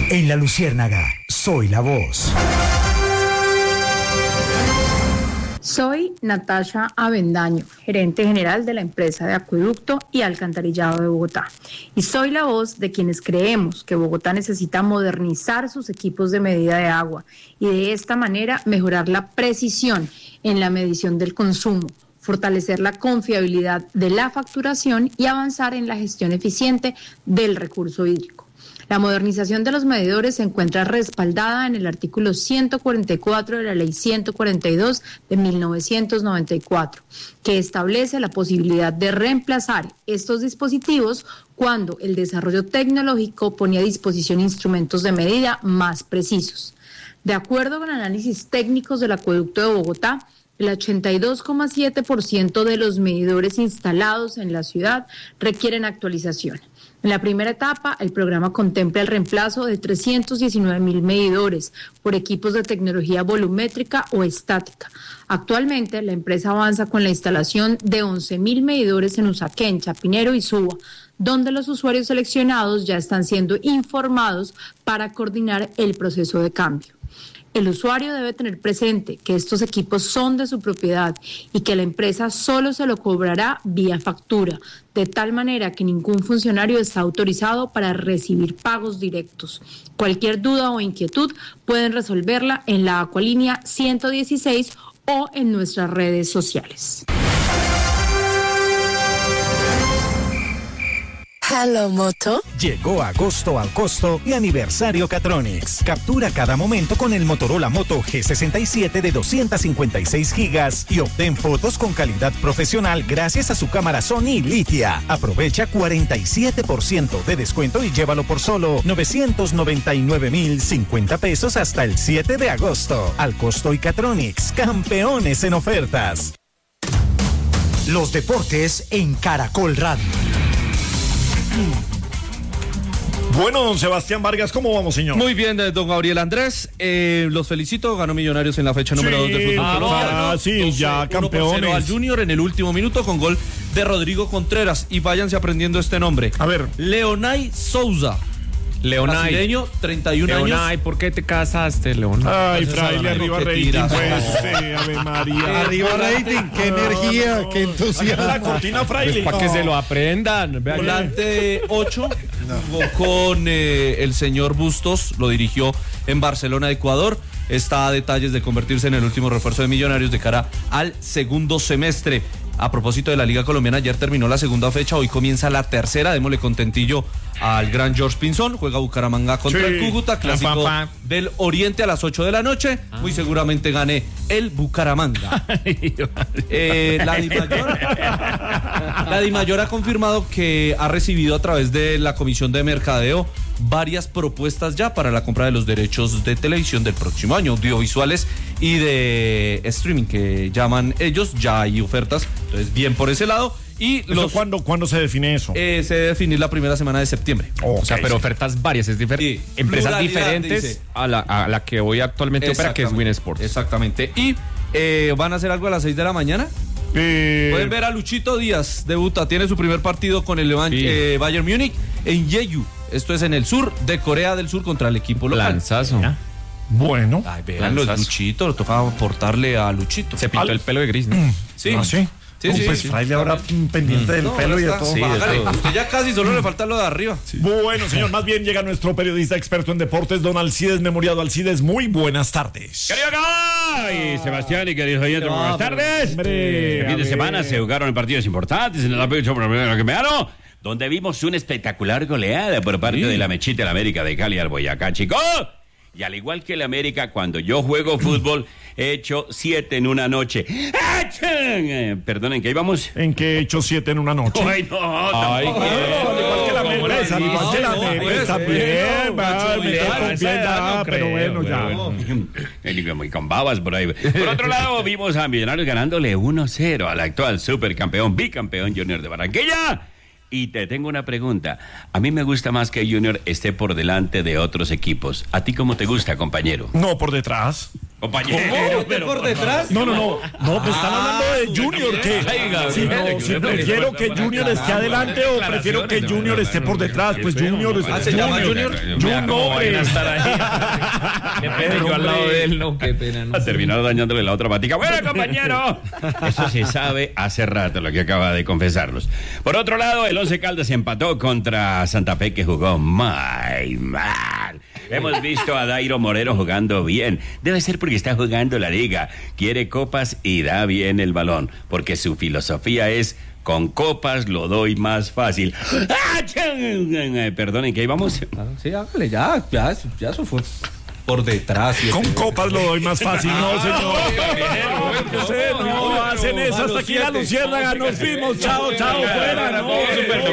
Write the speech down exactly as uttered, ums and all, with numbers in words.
En La Luciérnaga, soy la voz. Soy Natasha Avendaño, gerente general de la empresa de acueducto y alcantarillado de Bogotá. Y soy la voz de quienes creemos que Bogotá necesita modernizar sus equipos de medida de agua y de esta manera mejorar la precisión en la medición del consumo, fortalecer la confiabilidad de la facturación y avanzar en la gestión eficiente del recurso hídrico. La modernización de los medidores se encuentra respaldada en el artículo ciento cuarenta y cuatro de la Ley ciento cuarenta y dos de mil novecientos noventa y cuatro, que establece la posibilidad de reemplazar estos dispositivos cuando el desarrollo tecnológico pone a disposición instrumentos de medida más precisos. De acuerdo con análisis técnicos del acueducto de Bogotá, el ochenta y dos coma siete por ciento de los medidores instalados en la ciudad requieren actualización. En la primera etapa, el programa contempla el reemplazo de trescientos diecinueve mil medidores por equipos de tecnología volumétrica o estática. Actualmente, la empresa avanza con la instalación de once mil medidores en Usaquén, Chapinero y Suba, donde los usuarios seleccionados ya están siendo informados para coordinar el proceso de cambio. El usuario debe tener presente que estos equipos son de su propiedad y que la empresa solo se lo cobrará vía factura, de tal manera que ningún funcionario está autorizado para recibir pagos directos. Cualquier duda o inquietud pueden resolverla en la Acualínea ciento dieciséis o en nuestras redes sociales. Hello, Moto. Llegó agosto al costo y aniversario Catronics. Captura cada momento con el Motorola Moto G sesenta y siete de doscientos cincuenta y seis gigas y obtén fotos con calidad profesional gracias a su cámara Sony Litia. Aprovecha cuarenta y siete por ciento de descuento y llévalo por solo novecientos noventa y nueve mil cincuenta pesos hasta el siete de agosto. Al costo y Catronics, campeones en ofertas. Los deportes en Caracol Radio. Bueno, don Sebastián Vargas, ¿cómo vamos, señor? Muy bien, don Gabriel Andrés. Eh, los felicito, ganó Millonarios en la fecha número dos sí, del fútbol colombiano. Ah, sí, ya campeones. Al Junior en el último minuto con gol de Rodrigo Contreras. Y váyanse aprendiendo este nombre. A ver. Leonay Souza. Leonay. Brasileño, treinta y un Leonay, años. Leonay, ¿por qué te casaste, Leonay? Ay, fraile, arriba rating, pues, sí, Ave María. Arriba rating, qué energía, qué entusiasmo. La cortina, fraile. Pues para que se lo aprendan. Volante ocho, jugó con eh, el señor Bustos, lo dirigió en Barcelona, Ecuador. Está a detalles de convertirse en el último refuerzo de Millonarios de cara al segundo semestre. A propósito de la Liga Colombiana, ayer terminó la segunda fecha, hoy comienza la tercera. Démosle contentillo al gran George Pinzón. Juega Bucaramanga contra sí, el Cúcuta, clásico pa, pa. del Oriente a las ocho de la noche. Ah. Muy seguramente gane el Bucaramanga. eh, la Dimayor, la Dimayor ha confirmado que ha recibido a través de la Comisión de Mercadeo varias propuestas ya para la compra de los derechos de televisión del próximo año, audiovisuales y de streaming que llaman ellos. Ya hay ofertas, entonces bien por ese lado. Y los, ¿cuándo, ¿Cuándo se define eso? Eh, se debe definir la primera semana de septiembre. Okay, o sea, pero ofertas varias, es diferente. Sí, empresas diferentes dice, a, la, a la que hoy actualmente opera, que es Win Sports. Exactamente. Y eh, van a hacer algo a las seis de la mañana. Eh, Pueden ver a Luchito Díaz, debuta, tiene su primer partido con el Levan, sí. eh, Bayern Múnich en Jeju. Esto es en el sur de Corea del Sur contra el equipo local. Lanzazo. ¿Ya? Bueno. Ay, véanlo, Luchito, lo toca aportarle a Luchito. Se pintó Al... el pelo de gris, ¿no? Sí. ¿Ah, sí? Sí, sí, pues sí, fraile ahora pendiente del no, pelo y de todo. Sí, de todo. Usted ya casi solo le falta lo de arriba. Sí. Bueno, señor, más bien llega nuestro periodista experto en deportes, don Alcides Memoriado. Alcides, muy buenas tardes. ¡Querido Gay! Sebastián y queridos oyentes, no, buenas tardes. Hombre, el fin de semana se jugaron partidos importantes en el pecho que me ganó, donde vimos una espectacular goleada por parte sí. de la Mechita, la América de Cali al Boyacá, chicos. Y al igual que el América, cuando yo juego fútbol, he hecho siete en una noche. Eh, perdonen, ¿qué íbamos? ¿En qué he hecho siete en una noche? Ay, no, Ay, tampoco. Al igual que la América, al igual que la América, bien, va, me está confiando, pero bueno, ya. Muy con babas por ahí. Por otro lado, vimos a Millonarios ganándole uno cero al actual supercampeón, bicampeón Junior de Barranquilla. Y te tengo una pregunta. A mí me gusta más que Junior esté por delante de otros equipos. ¿A ti cómo te gusta, compañero? No, por detrás. Compañero, ¿Pero por detrás? No, no, no. No, me están hablando de Junior. Que, si, no, si prefiero que Junior esté adelante o prefiero que Junior esté por detrás. Pues Junior es Ah, ¿se llama Junior? Junior, no, Vayan a estar ahí. Qué pena, yo al lado de él, no, qué pena. No. A terminar dañándole la otra patica. Bueno, compañero, eso se sabe hace rato lo que acaba de confesarnos. Por otro lado, el Once Caldas empató contra Santa Fe, que jugó muy mal. Hemos visto a Dairo Moreno jugando bien. Debe ser porque está jugando la liga. Quiere copas y da bien el balón. Porque su filosofía es: con copas lo doy más fácil. ¡Ah, perdonen, ¿qué íbamos? Sí, hágale, ya, ya, ya eso fue por detrás. Con copas lo doy más fácil, no, señor. No, hacen eso hasta aquí la luciérnaga. Nos fuimos, chao, chao, fuera, no.